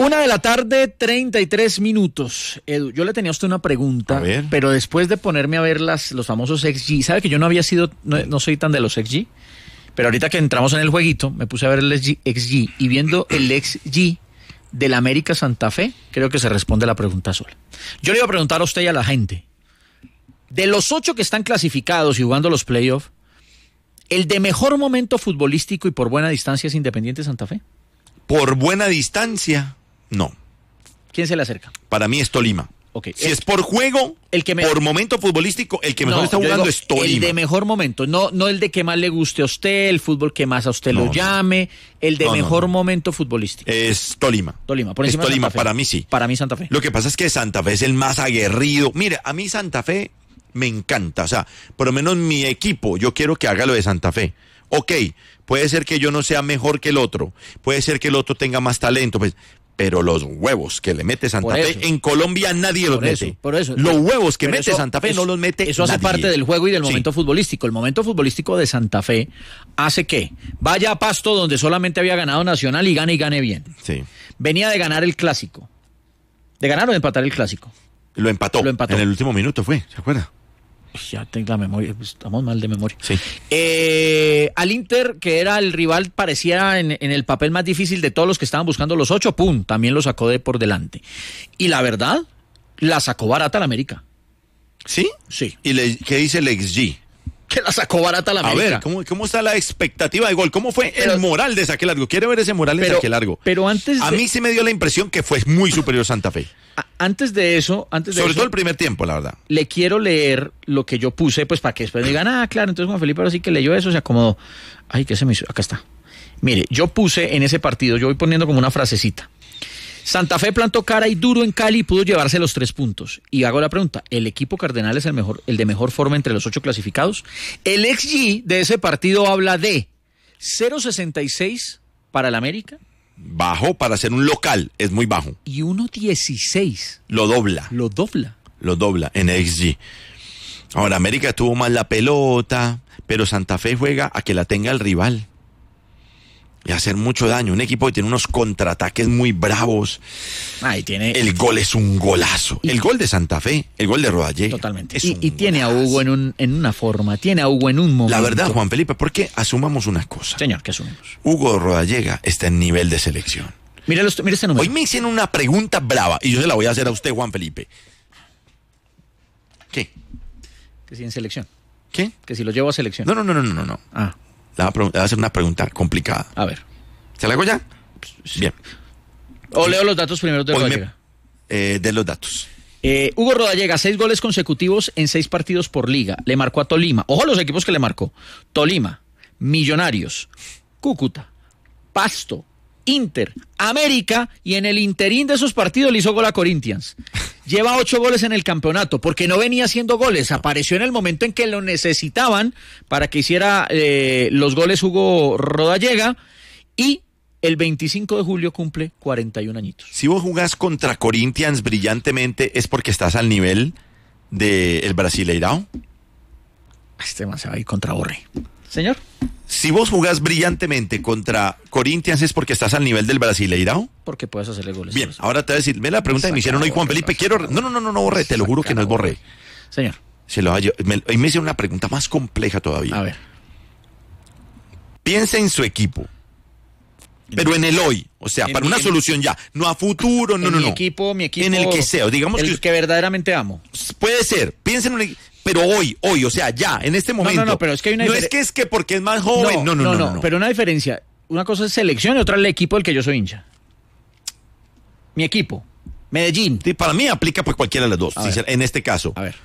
1:33 p.m. Edu, yo le tenía a usted una pregunta, pero después de ponerme a ver los famosos XG, ¿sabe que yo no soy tan de los XG? Pero ahorita que entramos en el jueguito, me puse a ver el XG y viendo el XG del América Santa Fe, creo que se responde la pregunta sola. Yo le iba a preguntar a usted y a la gente, de los 8 que están clasificados y jugando los playoffs, ¿el de mejor momento futbolístico y por buena distancia es Independiente Santa Fe? Por buena distancia, no. ¿Quién se le acerca? Para mí es Tolima. Okay. Si es por juego, por momento futbolístico, el que mejor está jugando es Tolima. El de mejor momento, no el de que más le guste a usted, el fútbol que más a usted lo llame, el de mejor momento futbolístico. Es Tolima. Tolima, por encima es Tolima, de Santa Fe. Para mí sí. Para mí Santa Fe. Lo que pasa es que Santa Fe es el más aguerrido. Mire, a mí Santa Fe me encanta. O sea, por lo menos mi equipo, yo quiero que haga lo de Santa Fe. Ok, puede ser que yo no sea mejor que el otro, puede ser que el otro tenga más talento, pues, pero los huevos que le mete Santa Fe, en Colombia nadie los mete. Por eso. Los huevos que mete Santa Fe no los mete Eso hace nadie. parte del juego y del momento futbolístico. El momento futbolístico de Santa Fe hace que vaya a Pasto, donde solamente había ganado Nacional, y gane bien. Sí. Venía de ganar el Clásico. ¿De ganar o de empatar el Clásico? Lo empató. En el último minuto fue, ¿se acuerda? Ya tengo la memoria, estamos mal de memoria. Sí. Al Inter, que era el rival, parecía en el papel más difícil de todos los que estaban buscando los 8, ¡pum! También lo sacó de por delante. Y la verdad, la sacó barata la América. ¿Sí? Sí. ¿Y qué dice el XG? Que la sacó barata la América. A ver, ¿cómo está la expectativa de gol? ¿Cómo fue el moral de Saque Largo? Quiero ver ese moral de Saque Largo. Pero antes a mí sí me dio la impresión que fue muy superior Santa Fe. Antes de eso, sobre todo el primer tiempo, la verdad. Le quiero leer lo que yo puse, pues para que después me digan, claro, entonces Juan Felipe ahora sí que leyó eso, se acomodó. Ay, ¿qué se me hizo? Acá está. Mire, yo puse en ese partido, yo voy poniendo como una frasecita. Santa Fe plantó cara y duro en Cali y pudo llevarse los 3 puntos. Y hago la pregunta, ¿el equipo cardenal es el de mejor forma entre los 8 clasificados? El XG de ese partido habla de 0.66 para el América. Bajo para ser un local, es muy bajo. Y 1.16. Lo dobla en XG. Ahora, América tuvo más la pelota, pero Santa Fe juega a que la tenga el rival. Y hacer mucho daño. Un equipo que tiene unos contraataques muy bravos. El gol es un golazo. El gol de Santa Fe, el gol de Rodallega. Totalmente. Y tiene a Hugo en una forma, tiene a Hugo en un momento. La verdad, Juan Felipe, porque asumamos una cosa. Señor, ¿qué asumimos? Hugo Rodallega está en nivel de selección. Mire este número. Hoy me hicieron una pregunta brava y yo se la voy a hacer a usted, Juan Felipe. ¿Qué? Que si en selección. ¿Qué? Que si lo llevo a selección. No. Le voy a hacer una pregunta complicada. A ver. ¿Se la hago ya? Sí. Bien. O leo los datos primero de Rodallega. De los datos. Hugo Rodallega, 6 goles consecutivos en 6 partidos por liga. Le marcó a Tolima. Ojo los equipos que le marcó. Tolima, Millonarios, Cúcuta, Pasto, Inter, América, y en el interín de esos partidos le hizo gol a Corinthians. Lleva 8 goles en el campeonato, porque no venía haciendo goles. Apareció en el momento en que lo necesitaban para que hiciera los goles Hugo Rodallega, y el 25 de julio cumple 41 añitos. Si vos jugás contra Corinthians brillantemente, ¿es porque estás al nivel del Brasileirao? Este man se va a ir contra Borré. Señor. Si vos jugás brillantemente contra Corinthians, ¿es porque estás al nivel del Brasileirao? Porque puedes hacerle goles. Bien, ahora te voy a decir, ve la pregunta que me hicieron hoy, Juan Felipe. No, Borré, te lo juro que no es Borré. Señor. Hoy me hicieron una pregunta más compleja todavía. A ver. Piensa en su equipo. Pero en el hoy, o sea, para una solución ya, no a futuro, no. Mi equipo. En el que sea, digamos que verdaderamente amo. Puede ser, piensen en un, pero hoy, o sea, ya, en este momento. No, pero es que hay una diferencia. No es que porque es más joven, no. Pero una diferencia, una cosa es selección y otra es el equipo del que yo soy hincha. Mi equipo, Medellín. Sí, para mí aplica pues cualquiera de las dos, en este caso. A ver.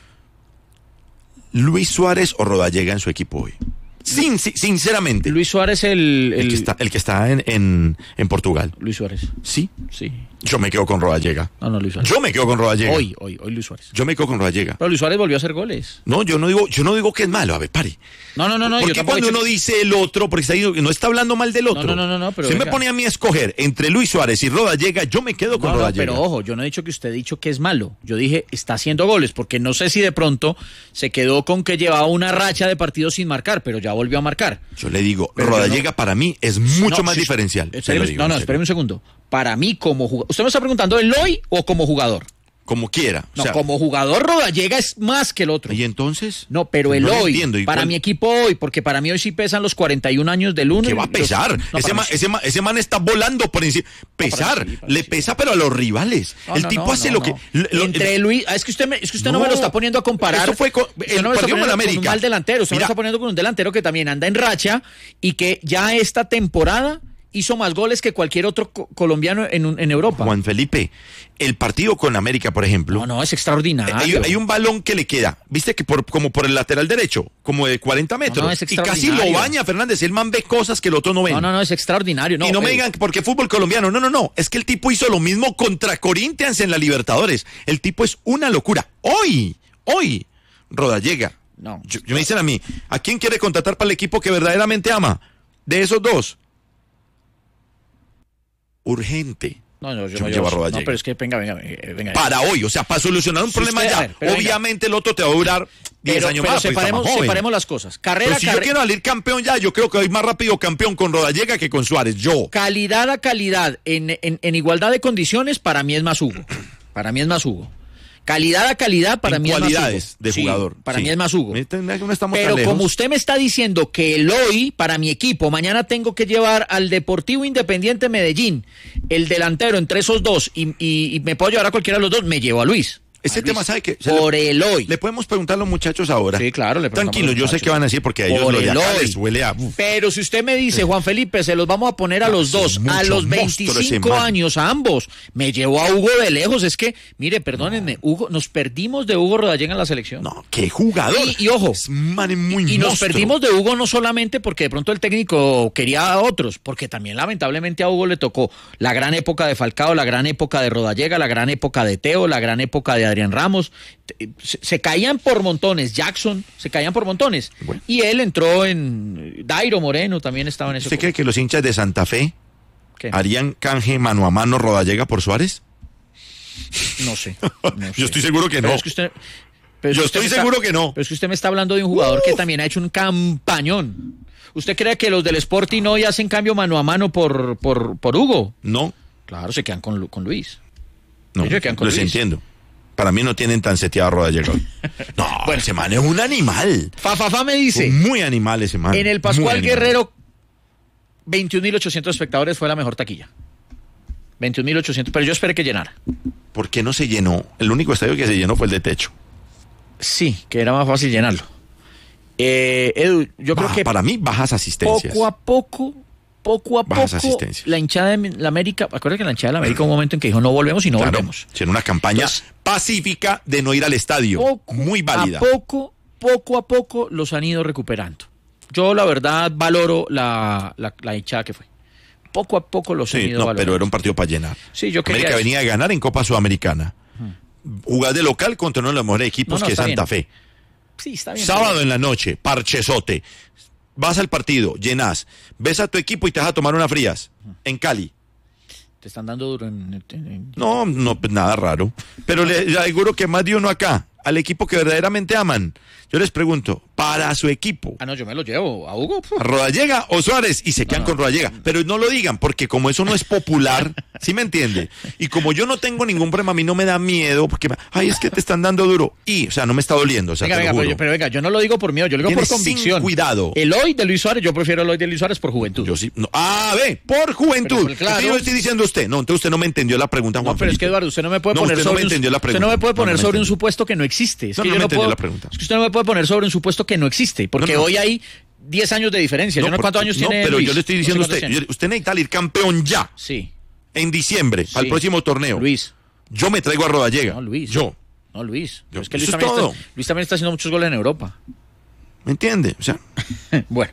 Luis Suárez o Rodallega en su equipo hoy. Sinceramente. Luis Suárez el que está en Portugal. Luis Suárez. ¿Sí? Sí. Yo me quedo con Rodallega. No, Luis Suárez. Yo me quedo con Rodallega. Hoy Luis Suárez. Yo me quedo con Rodallega. Pero Luis Suárez volvió a hacer goles. No, yo no digo que es malo. A ver, pare. No. Porque cuando uno dice el otro, porque no está hablando mal del otro. No. Pero si me pone a mí a escoger entre Luis Suárez y Rodallega, yo me quedo con Rodallega. Pero ojo, yo no he dicho que usted ha dicho que es malo. Yo dije, está haciendo goles, porque no sé si de pronto se quedó con que llevaba una racha de partidos sin marcar, pero ya volvió a marcar. Yo le digo, Rodallega para mí es mucho más diferencial. Espéreme un segundo. para mí como jugador. ¿Usted me está preguntando Eloy o como jugador? Como quiera. No, como jugador Rodallega es más que el otro. ¿Y entonces? No, pero el hoy, para mi equipo hoy, porque para mí hoy sí pesan los 41 años del uno. ¿Qué va a pesar? Ese man está volando por encima. Pesar, le pesa pero a los rivales. El tipo hace lo que... Entre Luis, es que usted no me lo está poniendo a comparar. Eso fue el partido con América. Con un mal delantero, usted me lo está poniendo con un delantero que también anda en racha y que ya esta temporada hizo más goles que cualquier otro colombiano en Europa. Juan Felipe, el partido con América, por ejemplo. No, es extraordinario. Hay un balón que le queda, viste que como por el lateral derecho, como de 40 metros. Es y casi lo baña Fernández. El man ve cosas que el otro no ve. No, es extraordinario. Y no me digan porque fútbol colombiano. No. Es que el tipo hizo lo mismo contra Corinthians en la Libertadores. El tipo es una locura. Hoy, Rodallega. No. Me dicen a mí, ¿a quién quiere contratar para el equipo que verdaderamente ama? De esos dos. Urgente. Yo llevo a Rodallega. No, pero es que venga. Para hoy, o sea, para solucionar un problema ya. Obviamente el otro te va a durar 10 años más. Separemos las cosas. Si yo quiero salir campeón ya, yo creo que voy más rápido campeón con Rodallega que con Suárez. Calidad a calidad, en igualdad de condiciones, para mí es más Hugo. Calidad a calidad, para mí es más Hugo. Cualidades de jugador. Para mí es más Hugo. No pero como usted me está diciendo que el hoy, para mi equipo, mañana tengo que llevar al Deportivo Independiente Medellín, el delantero entre esos dos, y me puedo llevar a cualquiera de los dos, me llevo a Luis. Ese tema, ¿sabe qué? Por el hoy. Le podemos preguntar a los muchachos ahora. Sí, claro. Tranquilo, yo sé qué van a decir porque a ellos lo de acá les huele a... Pero si usted me dice, Juan Felipe, se los vamos a poner a los dos, a los 25 años, a ambos. Me llevó a Hugo de lejos. Es que, mire, perdónenme, Hugo, nos perdimos de Hugo Rodallega en la selección. No, qué jugador. Y ojo, y nos perdimos de Hugo no solamente porque de pronto el técnico quería a otros, porque también lamentablemente a Hugo le tocó la gran época de Falcao, la gran época de Rodallega, la gran época de Teo, la gran época de Adrián Ramos. Se caían por montones, Jackson, se caían por montones. Bueno. Y él entró en... Dairo Moreno también estaba en eso. ¿Usted cree que los hinchas de Santa Fe harían canje mano a mano Rodallega por Suárez? No sé. Yo estoy seguro que no. Yo estoy seguro que no. Pero es que usted me está hablando de un jugador que también ha hecho un campañón. ¿Usted cree que los del Sporting hoy hacen cambio mano a mano por Hugo? No. Claro, se quedan con Luis. No, los entiendo. Para mí no tienen tan seteado a Rodallega. No, bueno, ese man es un animal. Fa me dice. Muy animal ese man. En el Pascual Guerrero, 21.800 espectadores fue la mejor taquilla. 21.800, pero yo esperé que llenara. ¿Por qué no se llenó? El único estadio que se llenó fue el de techo. Sí, que era más fácil llenarlo. Edu, yo creo que... Para mí, bajas asistencias. Poco a poco, la hinchada de la América, acuérdate que la hinchada de la América hubo un momento en que dijo no volvemos y no volvemos. En una campaña pacífica de no ir al estadio, muy válida. Poco a poco los han ido recuperando. Yo la verdad valoro la hinchada que fue. Poco a poco los han ido valorando. Pero era un partido para llenar. Sí, yo América venía a ganar en Copa Sudamericana. Jugar de local contra uno de los mejores equipos que es Santa Fe. Sí, está bien. Sábado en la noche, parchezote. Vas al partido, llenas, ves a tu equipo y te vas a tomar unas frías en Cali. Te están dando duro No, nada raro. Pero le aseguro que más de uno acá, al equipo que verdaderamente aman. Yo les pregunto, para su equipo. No, yo me lo llevo a Hugo. ¿A Rodallega o Suárez? Y se quedan con Rodallega. Pero no lo digan, porque como eso no es popular, ¿sí me entiende? Y como yo no tengo ningún problema, a mí no me da miedo, porque, es que te están dando duro. O sea, no me está doliendo. O sea, pero venga, yo no lo digo por miedo, yo lo digo por convicción. Sin cuidado. El hoy de Luis Suárez, yo prefiero el hoy de Luis Suárez por juventud. Yo sí. Por juventud. Pero, claro. Yo estoy diciendo usted. No, entonces usted no me entendió la pregunta, Juan pero Felipe. es que, Eduardo, usted no me puede poner sobre usted no me puede poner sobre un supuesto que no existe. Es que yo no puedo. Es que usted no me puede poner sobre un supuesto que no existe, porque hoy hay 10 años de diferencia. Yo no sé cuántos años tiene pero Luis. Yo le estoy diciendo a usted necesita ir campeón ya. Sí. En diciembre, al próximo torneo. Luis. Yo me traigo a Rodallega. No, Luis. No, Luis. Es que Luis también está haciendo muchos goles en Europa. ¿Me entiende? O sea. Bueno.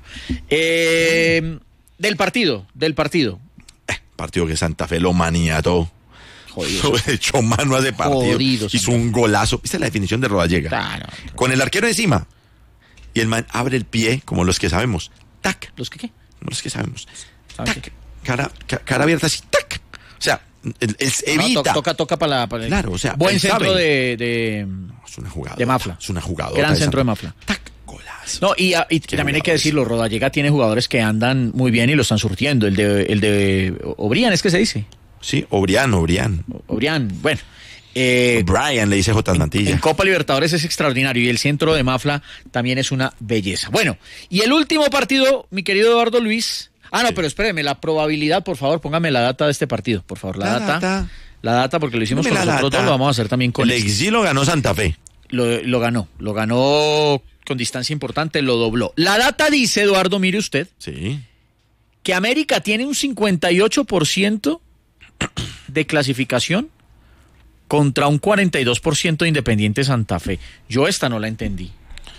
Del partido. Partido que Santa Fe lo maniató. Jodido. Echó mano a ese partido. Jodido, hizo un golazo. Esa es la definición de Rodallega. Con el arquero encima. Y el man abre el pie, como los que sabemos. ¡Tac! ¿Los que qué? Como los que sabemos. ¡Tac! Cara abierta así. ¡Tac! O sea, evita. Toca para la... Claro, o sea. Buen centro de es una jugada. De Mafla. Es una jugada. Gran centro de Mafla. ¡Tac! Golazo. No, y también hay que decirlo, Rodallega tiene jugadores que andan muy bien y lo están surtiendo. El de Obrián, ¿es que se dice? Sí, Obrián. Obrián, bueno. Brian le dice J. Mantilla. En Copa Libertadores es extraordinario y el centro de Mafla también es una belleza. Bueno, y el último partido, mi querido Eduardo Luis. No, pero espéreme, la probabilidad, por favor, póngame la data de este partido, por favor, la data, porque lo hicimos con nosotros dos, lo vamos a hacer también con el XG lo ganó Santa Fe. Lo ganó con distancia importante, lo dobló. La data dice, Eduardo, mire usted, sí, que América tiene un 58% de clasificación contra un 42% de Independiente Santa Fe. Yo esta no la entendí.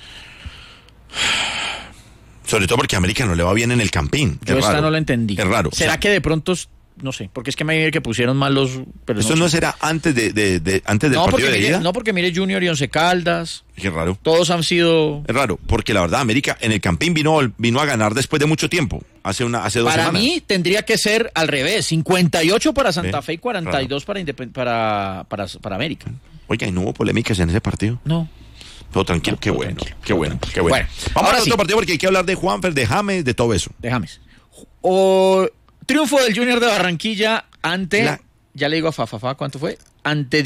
Sobre todo porque a América no le va bien en el Campín. Yo esta no la entendí. Es raro. ¿Será que de pronto, no sé, porque es que me que pusieron mal los... Pero ¿esto no será antes antes del partido de ida? No, porque mire Junior y Once Caldas. Qué raro. Todos han sido... Es raro, porque la verdad América en el Campín vino a ganar después de mucho tiempo. Hace 2 semanas. Para mí tendría que ser al revés. 58 para Santa Fe y 42 para América. Oiga, ¿y no hubo polémicas en ese partido? No. Todo tranquilo, no, qué bueno, tranquilo. qué bueno. Vamos a otro partido porque hay que hablar de Juanfer, de James, de todo eso. De James. Triunfo del Junior de Barranquilla ante... Ya le digo a Fafafa, ¿cuánto fue? Ante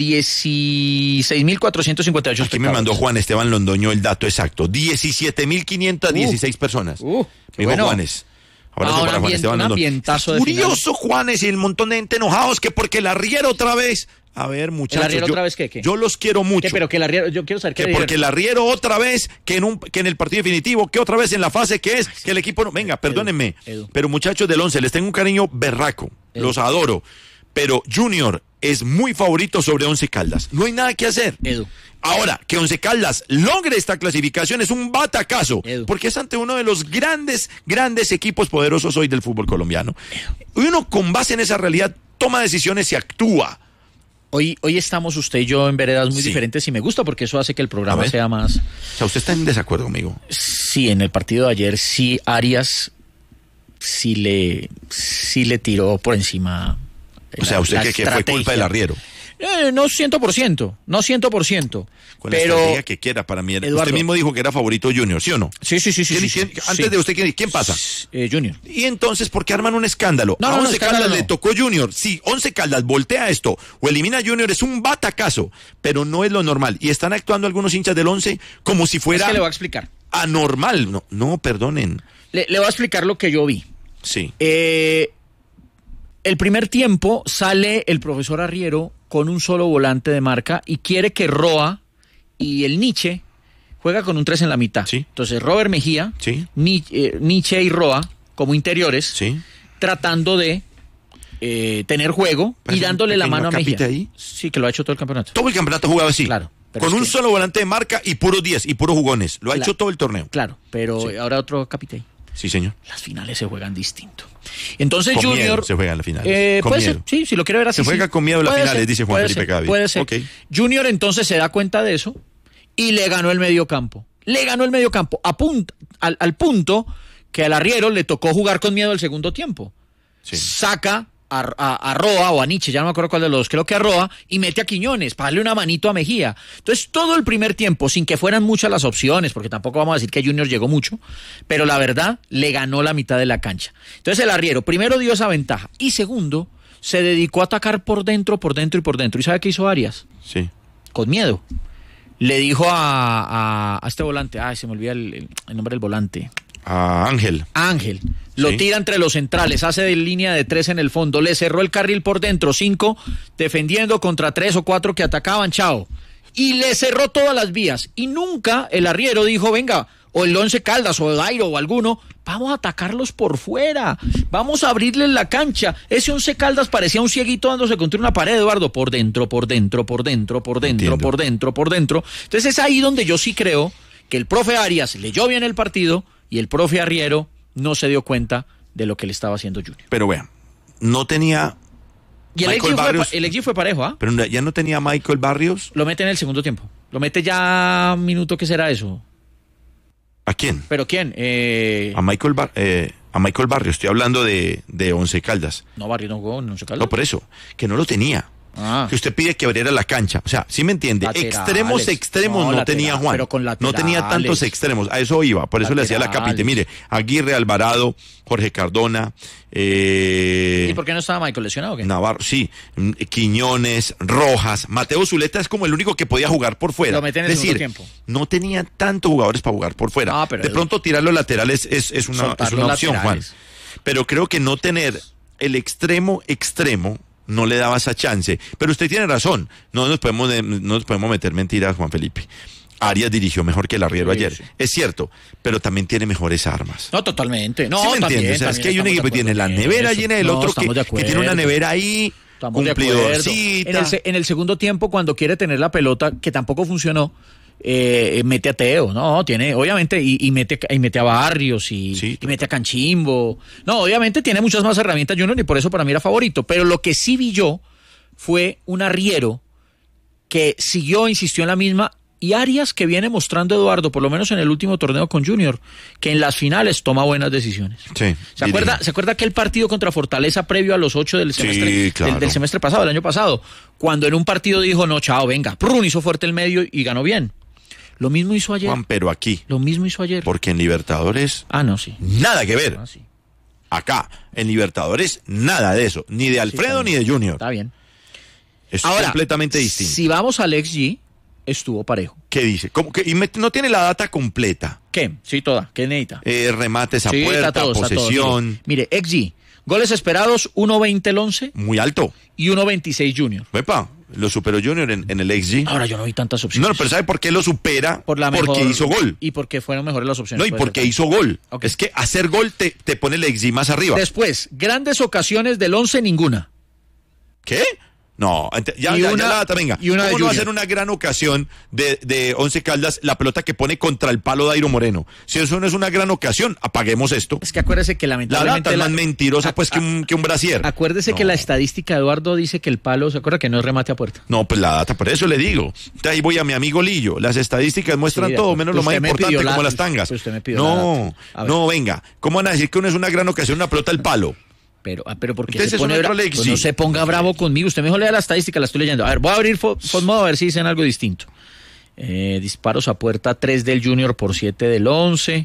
16.458 Aquí me mandó Juan Esteban Londoño el dato exacto. 17.516 personas. Bueno. Juanes. Abrazo para Juan Esteban Londoño. Curioso, Juanes, y el montón de gente enojados que porque el arriero otra vez... A ver, muchachos. ¿El arriero otra vez qué? Yo los quiero mucho. Pero que el arriero, yo quiero saber que porque el arriero otra vez, que en el partido definitivo, que otra vez en la fase que es, que el equipo no... Venga, perdónenme, pero muchachos del 11, les tengo un cariño berraco, los adoro, pero Junior es muy favorito sobre 11 Caldas. No hay nada que hacer. Ahora, que 11 Caldas logre esta clasificación es un batacazo, porque es ante uno de los grandes equipos poderosos hoy del fútbol colombiano. Y uno con base en esa realidad toma decisiones y actúa. Hoy estamos usted y yo en veredas muy diferentes y me gusta porque eso hace que el programa sea más... O sea, ¿usted está en desacuerdo conmigo? Sí, en el partido de ayer sí Arias sí le tiró por encima. O sea, ¿usted cree que fue culpa del arriero? No 100%. Con la estrategia que quiera para mí. Eduardo, usted mismo dijo que era favorito Junior, ¿sí o no? Sí. Antes de usted, ¿quién pasa? Junior. Y entonces, ¿por qué arman un escándalo? A 11 Caldas le tocó Junior. Si 11 Caldas voltea esto o elimina a Junior, es un batacazo, pero no es lo normal. Y están actuando algunos hinchas del 11 como si fuera... Es que le voy a explicar. Anormal. No, perdonen. Le voy a explicar lo que yo vi. Sí. El primer tiempo sale el profesor Arriero con un solo volante de marca y quiere que Roa y el Nietzsche juega con un 3 en la mitad. Sí. Entonces Robert Mejía, sí. Nietzsche y Roa como interiores, sí. tratando de tener juego y dándole la mano a Mejía. Ahí? Sí, que lo ha hecho todo el campeonato. Todo el campeonato jugaba así. Claro. Con un solo volante de marca y puros 10 y puros jugones. Lo ha hecho todo el torneo. Claro, pero ahora otro capitán. Sí, señor. Las finales se juegan distinto. Entonces con Junior miedo se juegan las finales. Puede ser, sí, si lo quiere ver así. Se juega con miedo las finales, dice Juan Felipe Gavi. Puede ser. Okay. Junior entonces se da cuenta de eso y le ganó el medio campo. Al punto que al arriero le tocó jugar con miedo el segundo tiempo. Sí. Saca a Roa o a Nietzsche, ya no me acuerdo cuál de los dos, creo que a Roa, y mete a Quiñones para darle una manito a Mejía. Entonces todo el primer tiempo, sin que fueran muchas las opciones, porque tampoco vamos a decir que Junior llegó mucho, pero la verdad le ganó la mitad de la cancha. Entonces el arriero primero dio esa ventaja y segundo se dedicó a atacar por dentro. ¿Y sabe qué hizo Arias? Sí. Con miedo. Le dijo a este volante, se me olvida el nombre del volante. A Ángel. Lo tira entre los centrales, hace de línea de 3 en el fondo, le cerró el carril por dentro, 5 defendiendo contra 3 o 4 que atacaban, chao. Y le cerró todas las vías. Y nunca el arriero dijo, venga, o el 11 Caldas o el Dairo o alguno, vamos a atacarlos por fuera, vamos a abrirles la cancha. Ese 11 Caldas parecía un cieguito dándose contra una pared, Eduardo, por dentro. Entonces es ahí donde yo sí creo que el profe Arias leyó bien el partido y el profe Arriero no se dio cuenta de lo que le estaba haciendo Junior. Pero vean, no tenía... Y el XG fue parejo, ¿ah? Pero ya no tenía Michael Barrios. Lo mete en el segundo tiempo. Lo mete ya minuto, ¿qué será eso? ¿A quién? ¿Pero quién? A Michael Barrios. Estoy hablando de 11 Caldas. No, Barrios no jugó en 11 Caldas. No, por eso, que no lo tenía. que usted pide que abriera la cancha. O sea, ¿sí me entiende? Laterales. Extremos no tenía Juan. Pero con no tenía tantos extremos. A eso iba. Por eso le hacía la capite. Mire, Aguirre, Alvarado, Jorge Cardona. ¿Y por qué no estaba Michael lesionado? ¿Qué? Navarro, sí. Quiñones, Rojas. Mateo Zuleta es como el único que podía jugar por fuera. Lo meten en el segundo tiempo. No tenía tantos jugadores para jugar por fuera. De pronto tirar los laterales es una opción, Juan. Pero creo que no tener el extremo no le daba esa chance. Pero usted tiene razón. No nos podemos meter mentiras, Juan Felipe. Arias dirigió mejor que el Arriero ayer. Sí. Es cierto, pero también tiene mejores armas. No, totalmente. No, ¿sí me entiendes? O sea, es que hay un equipo que tiene la nevera llena del otro que tiene una nevera ahí, cumplidorcita. En el segundo tiempo, cuando quiere tener la pelota, que tampoco funcionó, mete a Teo, ¿no? Tiene, obviamente, y mete a Barrios y mete a Canchimbo. No, obviamente tiene muchas más herramientas Junior y por eso para mí era favorito. Pero lo que sí vi yo fue un Arriero que insistió en la misma. Y Arias, que viene mostrando Eduardo, por lo menos en el último torneo con Junior, que en las finales toma buenas decisiones. Sí, ¿Se acuerda aquel partido contra Fortaleza previo a los 8 del semestre, claro. del semestre pasado, del año pasado? Cuando en un partido dijo, no, chao, venga, hizo fuerte el medio y ganó bien. Lo mismo hizo ayer. Juan, pero aquí. Lo mismo hizo ayer. Porque en Libertadores. No, sí. Nada que ver. Sí. Acá, en Libertadores, nada de eso. Ni de Alfredo ni de Junior. Está bien. Es completamente distinto. Si vamos al XG, estuvo parejo. ¿Qué dice? ¿Cómo que no tiene la data completa? ¿Qué? Sí, toda. ¿Qué necesita? Remates a puerta, posesión. Mire, XG. Goles esperados, 1.20 el 11. Muy alto. Y 1.26 Junior. Epa, lo superó Junior en el XG. Ahora yo no vi tantas opciones. No, pero ¿sabe por qué lo supera? Porque hizo gol. Y porque fueron mejores las opciones. No, y porque hizo gol. Okay. Es que hacer gol te pone el XG más arriba. Después, grandes ocasiones del 11, ninguna. ¿Qué? No, ya la data, venga. ¿Cómo no va a ser una gran ocasión de Once Caldas la pelota que pone contra el palo Dairo Moreno? Si eso no es una gran ocasión, apaguemos esto. Es que acuérdese que lamentablemente... La data es más mentirosa pues que un brasier. Acuérdese que la estadística de Eduardo dice que el palo, ¿se acuerda que no es remate a puerta? No, pues la data, por eso le digo. Ahí voy a mi amigo Lillo. Las estadísticas muestran todo, menos lo más importante, como las tangas. No, venga. ¿Cómo van a decir que uno es una gran ocasión, una pelota al palo? Pero ¿por qué se pone bravo? Pues no se ponga bravo conmigo. Usted mejor lea la estadística, la estoy leyendo. A ver, voy a abrir Fodmodo a ver si dicen algo distinto. Disparos a puerta, 3 del Junior por 7 del 11.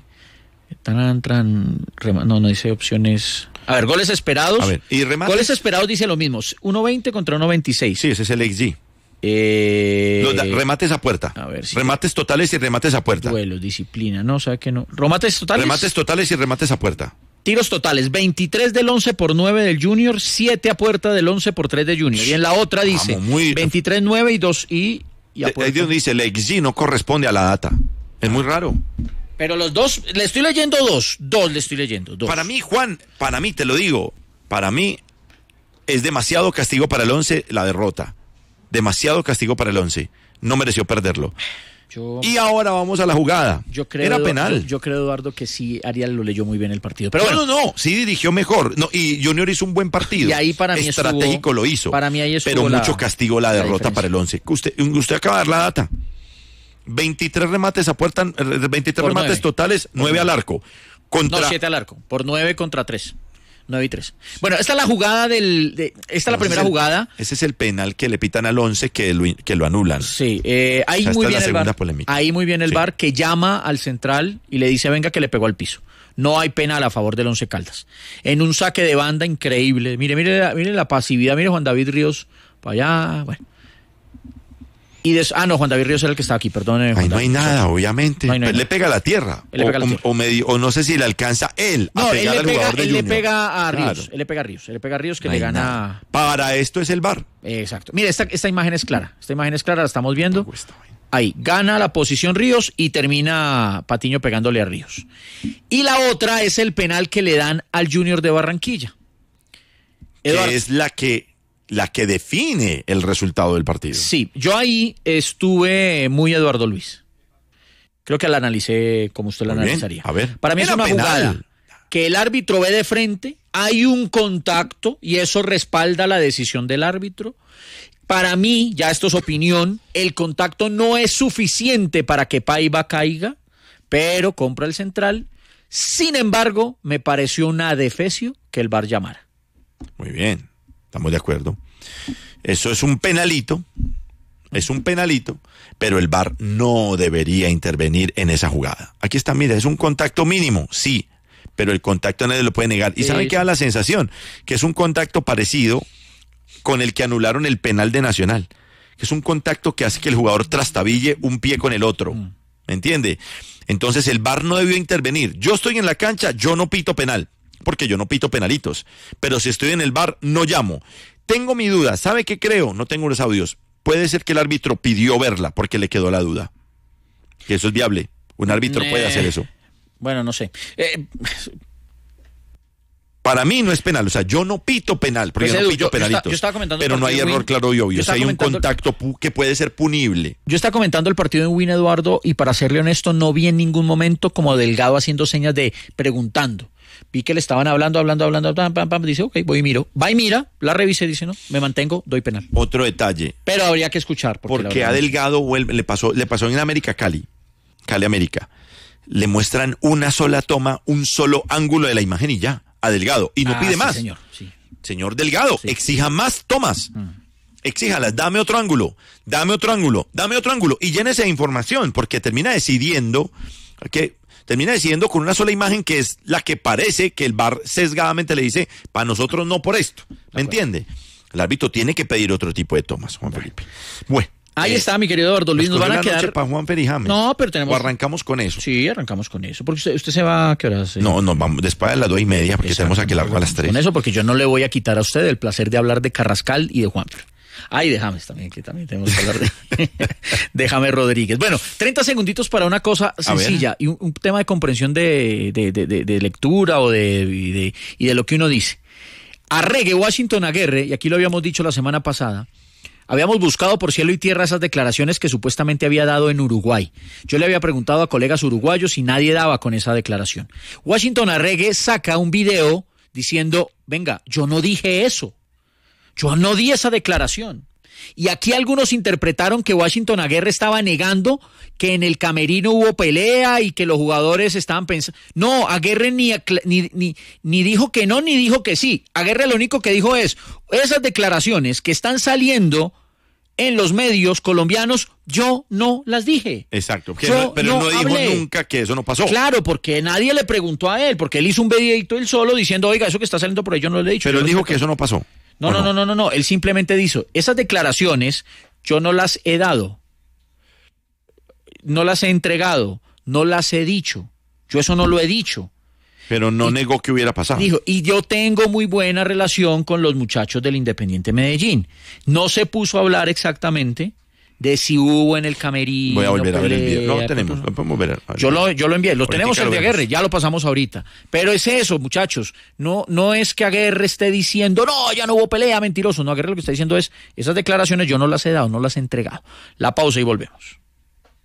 No dice opciones. A ver, goles esperados. A ver, ¿y remates? Goles esperados dice lo mismo, 1.20 contra 1.26. Sí, ese es el XG. Remates a puerta. A ver, remates totales y remates a puerta. Duelos, disciplina, no, o sea que no. Remates totales. Remates totales y remates a puerta. Tiros totales, 23 del 11 por 9 del Junior, 7 a puerta del 11 por 3 de Junior. Y en la otra dice 23, 9 y 2 y a puerta. Ahí donde dice el XG no corresponde a la data. Es muy raro. Pero los dos, le estoy leyendo dos le estoy leyendo. Para mí, Juan, te lo digo, para mí es demasiado castigo para el 11 la derrota. Demasiado castigo para el 11. No mereció perderlo. Y ahora vamos a la jugada. Era penal. Yo creo, Eduardo, que sí, Arias lo leyó muy bien el partido. Pero no, sí dirigió mejor. No, y Junior hizo un buen partido. Y ahí para mí estratégico lo hizo. Para mí ahí estuvo pero mucho castigo la derrota para el 11. Usted acaba de dar la data. 23 remates a puerta, 23 remates 9. Totales, 9 al arco. 7 al arco, por 9 contra 3. 9 y 3. Bueno, esta es la jugada esta es la primera jugada. Ese es el penal que le pitan al 11 que lo anulan. Sí, ahí muy bien el VAR. Ahí muy bien el VAR que llama al central y le dice, venga, que le pegó al piso. No hay penal a favor del 11 Caldas. En un saque de banda increíble. Mire la pasividad. Mire Juan David Ríos para allá. Bueno. No, Juan David Ríos era el que estaba aquí, perdone. Ahí no hay nada, obviamente. No le pega a la tierra. O no sé si le alcanza él a pegar al jugador de Junior. Él le pega a Ríos. Claro. Él le pega a Ríos que le gana. Nada. Para esto es el VAR. Exacto. Mire, esta imagen es clara. La estamos viendo. Ahí, gana la posición Ríos y termina Patiño pegándole a Ríos. Y la otra es el penal que le dan al Junior de Barranquilla. Eduardo. Que es la que define el resultado del partido. Sí, yo ahí estuve muy Eduardo Luis. Creo que la analicé como usted la analizaría. A ver. Para mí es una jugada que el árbitro ve de frente, hay un contacto y eso respalda la decisión del árbitro. Para mí, ya esto es opinión, el contacto no es suficiente para que Paiva caiga, pero compra el central. Sin embargo, me pareció una adefesio que el VAR llamara. Muy bien. estamos de acuerdo. Eso es un penalito, pero el VAR no debería intervenir en esa jugada. Aquí está, mira, es un contacto mínimo, sí, pero el contacto nadie lo puede negar. ¿Y saben qué da la sensación? Que es un contacto parecido con el que anularon el penal de Nacional, que es un contacto que hace que el jugador trastabille un pie con el otro, ¿me entiende? Entonces el VAR no debió intervenir. Yo estoy en la cancha, yo no pito penal, porque yo no pito penalitos, pero si estoy en el VAR, no llamo. Tengo mi duda, ¿sabe qué creo? No tengo los audios. Puede ser que el árbitro pidió verla porque le quedó la duda. Que eso es viable. Un árbitro puede hacer eso. Bueno, no sé. Para mí no es penal, o sea, yo no pito penal, porque Pues yo no Edu, pito penalitos. yo estaba comentando pero no hay error claro y obvio. O sea, hay un contacto que puede ser punible. Yo estaba comentando el partido en Win, Eduardo, y para serle honesto, no vi en ningún momento como Delgado haciendo señas de preguntando. Vi que le estaban hablando, dice, ok, voy y miro. Va y mira, la revisé, dice, no, me mantengo, doy penal. Otro detalle. Pero habría que escuchar. Porque a Delgado le pasó en América Cali América. Le muestran una sola toma, un solo ángulo de la imagen y ya, a Delgado. Y no pide más. Señor, sí. Señor Delgado, sí. Exija más tomas. Exíjalas, dame otro ángulo. Y llénese de información, porque termina decidiendo con una sola imagen que es la que parece que el VAR sesgadamente le dice, para nosotros no por esto. ¿Me entiende? El árbitro tiene que pedir otro tipo de tomas, Juan Felipe. Bueno. Ahí está, mi querido Eduardo Luis, nos van a quedar para Juan Fer y James. No, pero tenemos. O arrancamos con eso. Sí, arrancamos con eso. Porque usted se va a qué horas. No, vamos después de las 2:30, porque tenemos aquí largo a las 3. Con eso, porque yo no le voy a quitar a usted el placer de hablar de Carrascal y de Juanfer. Y de James también, que también tenemos que hablar de James Rodríguez. Bueno, 30 segunditos para una cosa sencilla y un tema de comprensión de lectura o y de lo que uno dice. Arregue Washington Aguirre, y aquí lo habíamos dicho la semana pasada, habíamos buscado por cielo y tierra esas declaraciones que supuestamente había dado en Uruguay. Yo le había preguntado a colegas uruguayos y nadie daba con esa declaración. Washington Arregue saca un video diciendo, venga, yo no dije eso. Yo no di esa declaración. Y aquí algunos interpretaron que Washington Aguirre estaba negando que en el camerino hubo pelea y que los jugadores estaban pensando. No, Aguirre ni dijo que no, ni dijo que sí. Aguirre lo único que dijo es, esas declaraciones que están saliendo en los medios colombianos, yo no las dije. Exacto, pero no dijo nunca que eso no pasó. Claro, porque nadie le preguntó a él, porque él hizo un videito él solo diciendo, oiga, eso que está saliendo por ahí yo no lo he dicho. Pero él dijo que eso no pasó. No, él simplemente dijo, esas declaraciones yo no las he dado, no las he entregado, no las he dicho, yo eso no lo he dicho. Pero no negó que hubiera pasado. Dijo, y yo tengo muy buena relación con los muchachos del Independiente Medellín. No se puso a hablar exactamente de si hubo en el camerino. Voy a volver a ver el video. No tenemos, lo podemos ver. Yo lo envié, lo tenemos el de Aguirre, ya lo pasamos ahorita. Pero es eso, muchachos, no es que Aguirre esté diciendo, no, ya no hubo pelea, mentiroso. No, Aguirre lo que está diciendo es, esas declaraciones yo no las he dado, no las he entregado. La pausa y volvemos.